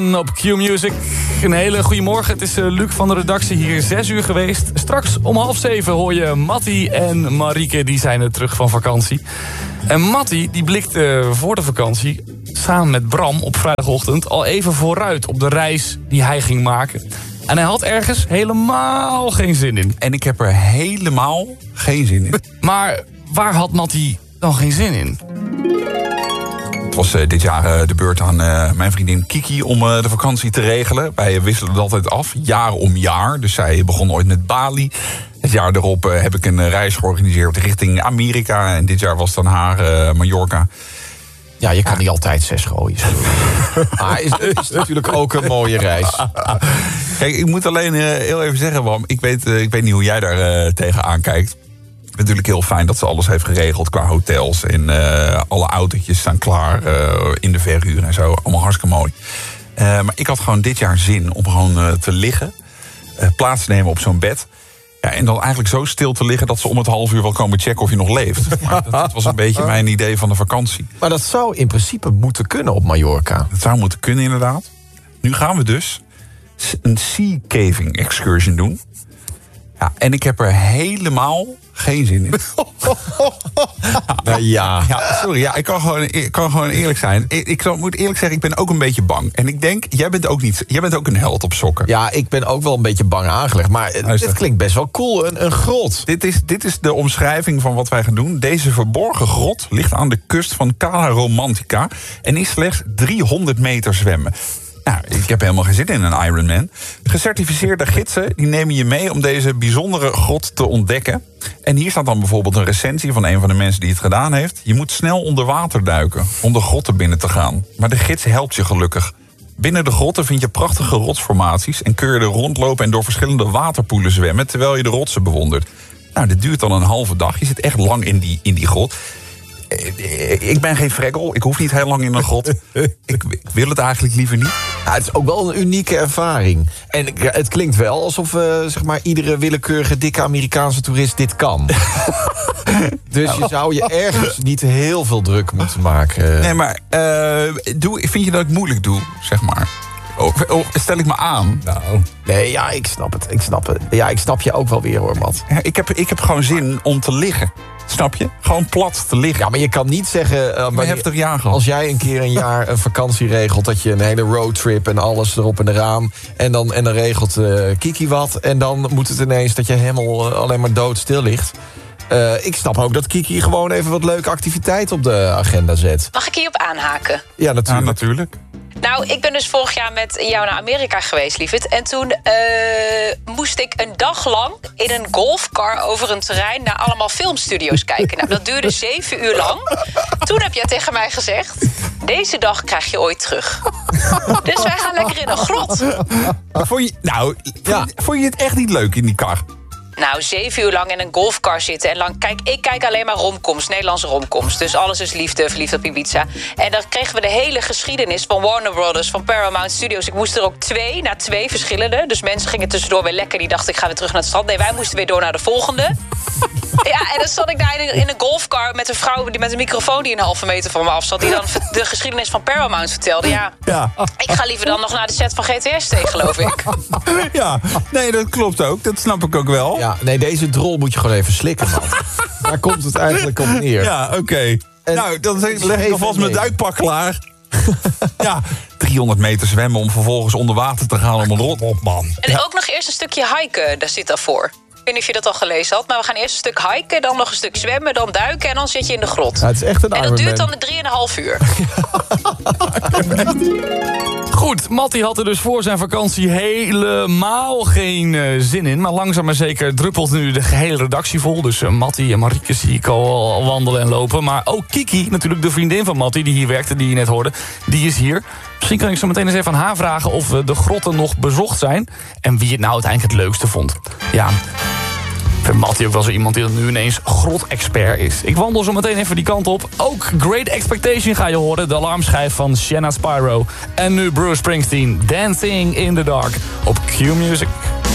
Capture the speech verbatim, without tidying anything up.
Op Q-Music. Een hele goede morgen. Het is uh, Luc van de redactie hier, zes uur geweest. Straks om half zeven hoor je Matty en Marieke. Die zijn er terug van vakantie. En Matty die blikt uh, voor de vakantie samen met Bram op vrijdagochtend al even vooruit op de reis die hij ging maken. En hij had ergens helemaal geen zin in. En ik heb er helemaal geen zin in. Maar waar had Matty dan geen zin in? Het was uh, dit jaar uh, de beurt aan uh, mijn vriendin Kiki om uh, de vakantie te regelen. Wij wisselen het altijd af, jaar om jaar. Dus zij begon ooit met Bali. Het jaar erop uh, heb ik een uh, reis georganiseerd richting Amerika. En dit jaar was dan haar uh, Mallorca. Ja, je kan niet altijd zes gooien. Maar het is, is natuurlijk ook een mooie reis. Kijk, ik moet alleen uh, heel even zeggen, Bram. Ik weet, uh, ik weet niet hoe jij daar uh, tegenaan kijkt. Natuurlijk heel fijn dat ze alles heeft geregeld qua hotels. En uh, alle autootjes staan klaar uh, in de verhuur en zo. Allemaal hartstikke mooi. Uh, maar ik had gewoon dit jaar zin om gewoon uh, te liggen. Uh, plaats te nemen op zo'n bed. Ja, en dan eigenlijk zo stil te liggen dat ze om het half uur wel komen checken of je nog leeft. Maar dat, dat was een beetje mijn idee van de vakantie. Maar dat zou in principe moeten kunnen op Mallorca. Dat zou moeten kunnen inderdaad. Nu gaan we dus een sea caving excursion doen. Ja, en ik heb er helemaal geen zin in. Nou ja. ja. Sorry, ja, ik, kan gewoon, ik kan gewoon eerlijk zijn. Ik, ik moet eerlijk zeggen, ik ben ook een beetje bang. En ik denk, jij bent ook niet. Jij bent ook een held op sokken. Ja, ik ben ook wel een beetje bang aangelegd. Maar dit klinkt best wel cool, een, een grot. Dit is, dit is de omschrijving van wat wij gaan doen. Deze verborgen grot ligt aan de kust van Cala Romantica en is slechts driehonderd meter zwemmen. Nou, ik heb helemaal geen zin in een Ironman. Gecertificeerde gidsen die nemen je mee om deze bijzondere grot te ontdekken. En hier staat dan bijvoorbeeld een recensie van een van de mensen die het gedaan heeft. Je moet snel onder water duiken om de grotten binnen te gaan. Maar de gids helpt je gelukkig. Binnen de grotten vind je prachtige rotsformaties en kun je er rondlopen en door verschillende waterpoelen zwemmen terwijl je de rotsen bewondert. Nou, dit duurt dan een halve dag. Je zit echt lang in die, in die grot. Ik ben geen frekkel, ik hoef niet heel lang in een grot. ik, ik wil het eigenlijk liever niet. Ja, het is ook wel een unieke ervaring. En het klinkt wel alsof uh, zeg maar, iedere willekeurige dikke Amerikaanse toerist dit kan. Dus je zou je ergens niet heel veel druk moeten maken. Nee, maar uh, doe, vind je dat ik moeilijk doe, zeg maar? Of, of stel ik me aan? Nou. Nee, ja, ik snap het. Ik snap het. Ja, ik snap je ook wel weer, hoor, Matt. Ja, ik, heb, ik heb gewoon zin om te liggen. Snap je? Gewoon plat te liggen. Ja, maar je kan niet zeggen... Uh, maar heftig jaar gehad. Als jij een keer een jaar een vakantie regelt, dat je een hele roadtrip en alles erop en eraan. En dan, en dan regelt uh, Kiki wat. En dan moet het ineens dat je helemaal uh, alleen maar doodstil ligt. Uh, ik snap ook dat Kiki gewoon even wat leuke activiteit op de agenda zet. Mag ik hierop aanhaken? Ja, natuurlijk. Ja, natuurlijk. Nou, ik ben dus vorig jaar met jou naar Amerika geweest, lieverd. En toen uh, moest ik een dag lang in een golfcar over een terrein naar allemaal filmstudio's kijken. Nou, dat duurde zeven uur lang. Toen heb jij tegen mij gezegd, deze dag krijg je ooit terug. Dus wij gaan lekker in een grot. Vond je, nou, ja. vond je het echt niet leuk in die kar? Nou, zeven uur lang in een golfcar zitten. En lang, kijk, ik kijk alleen maar romcoms, Nederlandse romcoms. Dus alles is liefde, verliefd op Ibiza. En dan kregen we de hele geschiedenis van Warner Brothers, van Paramount Studios. Ik moest er ook twee, naar twee verschillende. Dus mensen gingen tussendoor weer lekker. Die dachten, ik ga weer terug naar het strand. Nee, wij moesten weer door naar de volgende. Ja, en dan zat ik daar in een, in een golfcar met een vrouw die met een microfoon die een halve meter van me af zat. Die dan de geschiedenis van Paramount vertelde. Ja, ja. Ik ga liever dan nog naar de set van G T S T, geloof ik. Ja, nee, dat klopt ook. Dat snap ik ook wel. Ja, nee, deze drol moet je gewoon even slikken, man. Daar komt het eigenlijk op neer. Ja, oké. Okay. Nou, dan leg ik alvast mijn duikpak klaar. Ja, driehonderd meter zwemmen om vervolgens onder water te gaan om een rot op, man. En ook nog eerst een stukje hiken, daar zit daarvoor. Ik weet niet of je dat al gelezen had, maar we gaan eerst een stuk hiken, dan nog een stuk zwemmen, dan duiken en dan zit je in de grot. Ja, het is echt een en dat duurt dan drieënhalf uur. Goed, Matty had er dus voor zijn vakantie helemaal geen uh, zin in. Maar langzaam maar zeker druppelt nu de gehele redactie vol. Dus uh, Matty en Marieke zie ik al, al wandelen en lopen. Maar ook Kiki, natuurlijk de vriendin van Matty die hier werkte, die je net hoorde, die is hier. Misschien kan ik zo meteen eens even aan haar vragen of uh, de grotten nog bezocht zijn. En wie het nou uiteindelijk het leukste vond. Ja, ik vind Matty ook wel zo iemand die nu ineens grot-expert is. Ik wandel zo meteen even die kant op. Ook Great Expectation ga je horen. De alarmschijf van Shanna Spyro. En nu Bruce Springsteen, Dancing in the Dark op Q-Music.